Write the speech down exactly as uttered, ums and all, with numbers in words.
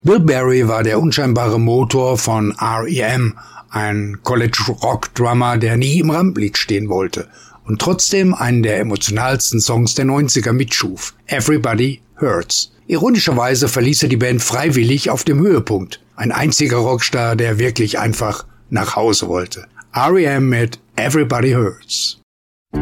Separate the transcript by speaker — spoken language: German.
Speaker 1: Bill Berry war der unscheinbare Motor von R E M, ein College-Rock-Drummer, der nie im Rampenlicht stehen wollte und trotzdem einen der emotionalsten Songs der neunziger mitschuf, Everybody Hurts. Ironischerweise verließ er die Band freiwillig auf dem Höhepunkt. Ein einziger Rockstar, der wirklich einfach nach Hause wollte. R E M mit Everybody Hurts.